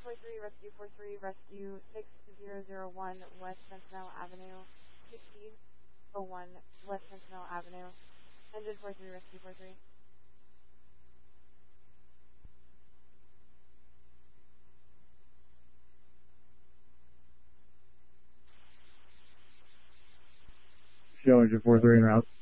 43, Rescue 43, Rescue 6001, West Sentinel Avenue, 6001, West Sentinel Avenue. Engine 43, Rescue 43. Show engine 43 en route.